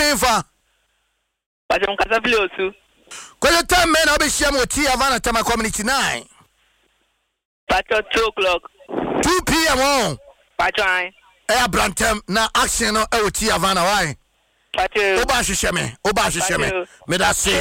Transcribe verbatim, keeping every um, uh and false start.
fa. Pacho nkasa fili osu. Kwa time men obi share mo T Havana Tama Community nine. Pacho two o'clock. two p m on. Pacho ai. Eh Brantem na action no e T Havana why? Pacho. Oba hihye me, oba hihye me. Me da say